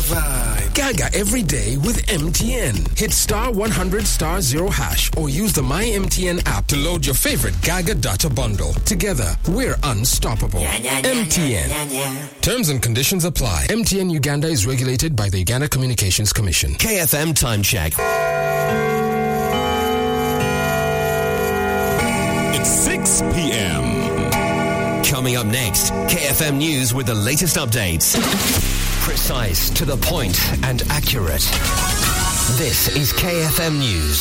vibe. Gaga every day with MTN. Hit star 100 star 0 hash or use the My MTN app to load your favorite Gaga data bundle. Together, we're unstoppable. MTN. Terms and conditions apply. MTN Uganda is regulated by the Uganda Communications Commission. KFM time check. It's 6 p.m. Coming up next, KFM News with the latest updates. Precise, to the point, and accurate. This is KFM News.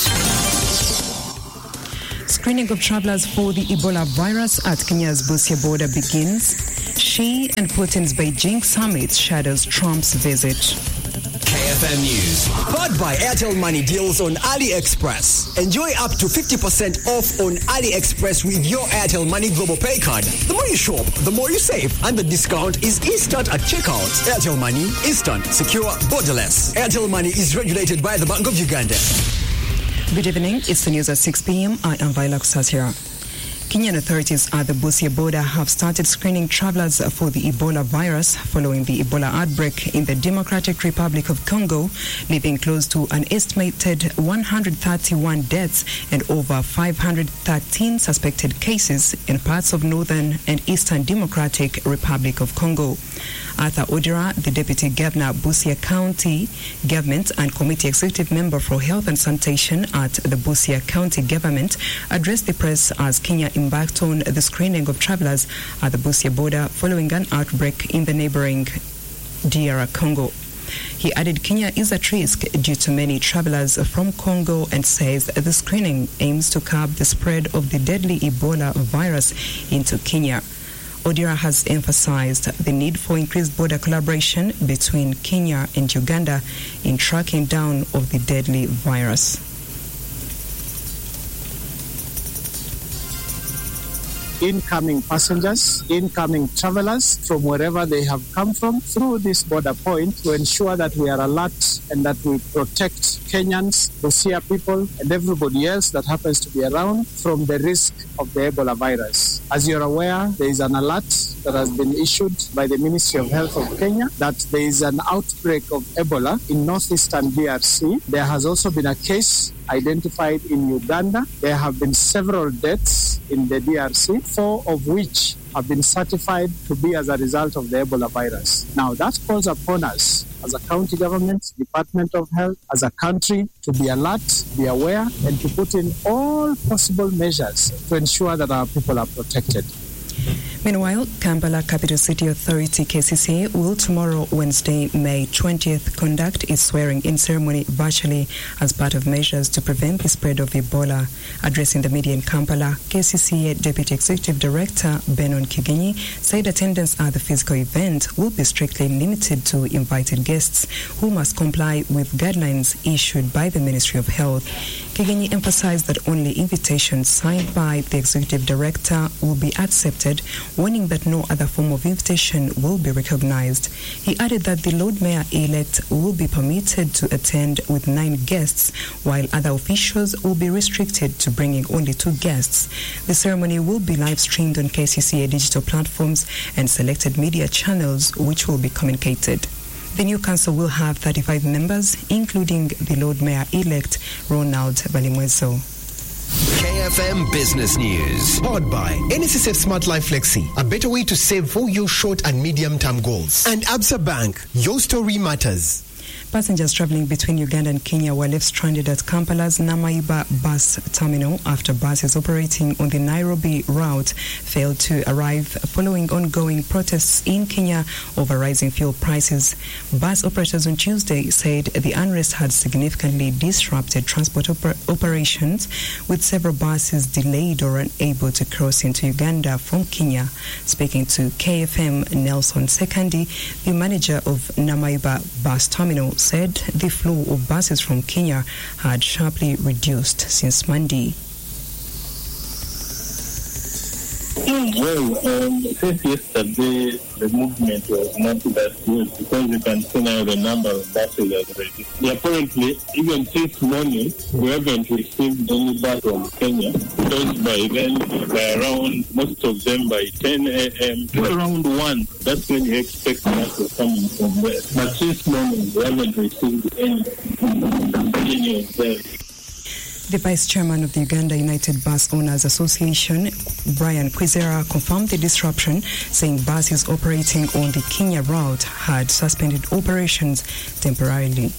Screening of travelers for the Ebola virus at Kenya's Busia border begins. Xi and Putin's Beijing summit shadows Trump's visit. KFM News. Powered by Airtel Money deals on AliExpress. Enjoy up to 50% off on AliExpress with your Airtel Money Global Pay card. The more you shop, the more you save. And the discount is instant at checkout. Airtel Money, instant, secure, borderless. Airtel Money is regulated by the Bank of Uganda. Good evening. It's the news at 6 p.m. I am Viola Kusasira. Kenyan authorities at the Busia border have started screening travelers for the Ebola virus following the Ebola outbreak in the Democratic Republic of Congo, leaving close to an estimated 131 deaths and over 513 suspected cases in parts of northern and eastern Democratic Republic of Congo. Arthur Odira, the Deputy Governor, Busia County Government and Committee Executive Member for Health and Sanitation at the Busia County Government, addressed the press as Kenya embarked on the screening of travelers at the Busia border following an outbreak in the neighboring DR Congo. He added Kenya is at risk due to many travelers from Congo and says the screening aims to curb the spread of the deadly Ebola virus into Kenya. Odira has emphasized the need for increased border collaboration between Kenya and Uganda in tracking down of the deadly virus. Incoming passengers, incoming travelers from wherever they have come from through this border point to ensure that we are alert and that we protect Kenyans, Busia people, and everybody else that happens to be around from the risk of the Ebola virus. As you're aware, there is an alert that has been issued by the Ministry of Health of Kenya that there is an outbreak of Ebola in northeastern DRC. There has also been a case identified in Uganda. There have been several deaths in the DRC, 4 of which have been certified to be as a result of the Ebola virus. Now, that calls upon us as a county government, Department of Health, as a country to be alert, be aware, and to put in all possible measures to ensure that our people are protected. Meanwhile, Kampala Capital City Authority KCCA will tomorrow, Wednesday, May 20th, conduct its swearing-in ceremony virtually as part of measures to prevent the spread of Ebola. Addressing the media in Kampala, KCCA Deputy Executive Director Benon Kigenyi said attendance at the physical event will be strictly limited to invited guests who must comply with guidelines issued by the Ministry of Health. Kigenyi emphasized that only invitations signed by the Executive Director will be accepted, warning that no other form of invitation will be recognized. He added that the Lord Mayor-elect will be permitted to attend with 9 guests, while other officials will be restricted to bringing only 2 guests. The ceremony will be live-streamed on KCCA digital platforms and selected media channels, which will be communicated. The new council will have 35 members, including the Lord Mayor-elect Ronald Balimweso. KFM Business News. Powered by NSSF Smart Life Flexi, a better way to save for your short and medium-term goals. And Absa Bank, your story matters. Passengers traveling between Uganda and Kenya were left stranded at Kampala's Namaiba bus terminal after buses operating on the Nairobi route failed to arrive following ongoing protests in Kenya over rising fuel prices. Bus operators on Tuesday said the unrest had significantly disrupted transport operations, with several buses delayed or unable to cross into Uganda from Kenya. Speaking to KFM, Nelson Sekandi, the manager of Namaiba bus terminal, said the flow of buses from Kenya had sharply reduced since Monday. In Since yesterday, the movement was not that good because you can see now the number of buses already. Apparently, even this morning, we haven't received any bus from Kenya because by then, by around, most of them by 10 a.m. to around 1, that's when you expect buses coming from there. But this morning, we haven't received any of them. The Vice Chairman of the Uganda United Bus Owners Association, Brian Kwizera, confirmed the disruption, saying buses operating on the Kenya route had suspended operations temporarily.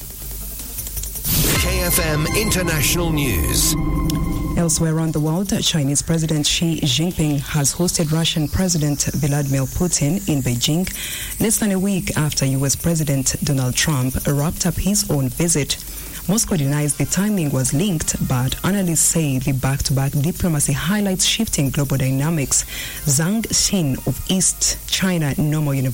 KFM International News. Elsewhere around the world, Chinese President Xi Jinping has hosted Russian President Vladimir Putin in Beijing less than a week after U.S. President Donald Trump wrapped up his own visit. Moscow denies the timing was linked, but analysts say the back-to-back diplomacy highlights shifting global dynamics. Zhang Xin of East China Normal University